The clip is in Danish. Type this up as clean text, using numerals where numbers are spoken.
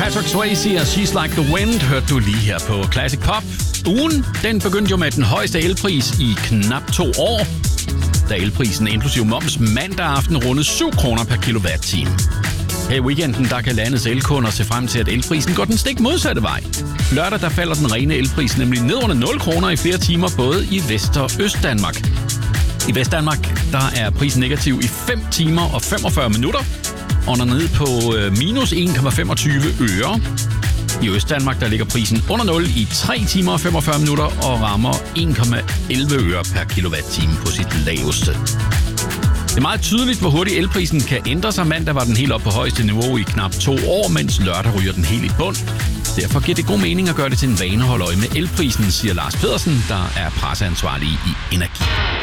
Patrick Swayze og She's Like the Wind hørte du lige her på Classic Pop. Ugen, den begyndte jo med den højeste elpris i knap 2 år, da elprisen inklusive moms mandag aften rundede 7 kroner per kilowatt-time. Her i weekenden, der kan landets elkunder se frem til, at elprisen går den stik modsatte vej. Lørdag, der falder den rene elpris nemlig ned under 0 kroner i flere timer, både i Vest- og Østdanmark. I Vestdanmark, der er prisen negativ i 5 timer og 45 minutter, og den er nede på minus 1,25 øre. I Østdanmark, der ligger prisen under 0 i 3 timer og 45 minutter og rammer 1,11 øre per kilowatt-time på sit laveste. Det er meget tydeligt, hvor hurtigt elprisen kan ændre sig. Mandag var den helt op på højeste niveau i knap 2 år, mens lørdag ryger den helt i bund. Derfor giver det god mening at gøre det til en vane at holde øje med elprisen, siger Lars Pedersen, der er presseansvarlig i Energi.